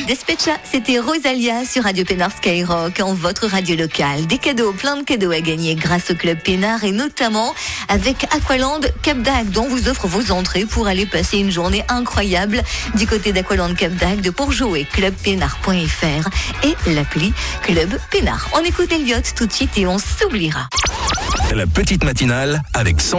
Despecha, c'était Rosalia sur Radio Pénard Skyrock, en votre radio locale. Des cadeaux, plein de cadeaux à gagner grâce au Club Pénard et notamment avec Aqualand Cap d'Agde, dont vous offre vos entrées pour aller passer une journée incroyable du côté d'Aqualand Cap d'Agde. Pour jouer, clubpénard.fr et l'appli Club Pénard. On écoute Elliott tout de suite et on s'oubliera. La petite matinale avec